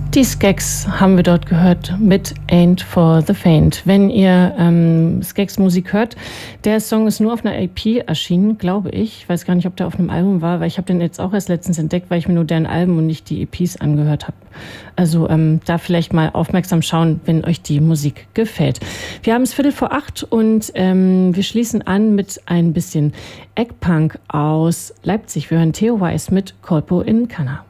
Die Skeks haben wir dort gehört mit Ain't for the Faint. Wenn ihr Skeks Musik hört, der Song ist nur auf einer EP erschienen, glaube ich. Ich weiß gar nicht, ob der auf einem Album war, weil ich habe den jetzt auch erst letztens entdeckt, weil ich mir nur deren Alben und nicht die EPs angehört habe. Also da vielleicht mal aufmerksam schauen, wenn euch die Musik gefällt. Wir haben es 7:45 und wir schließen an mit ein bisschen Eggpunk aus Leipzig. Wir hören Theo Weiss mit Colpo in Canna.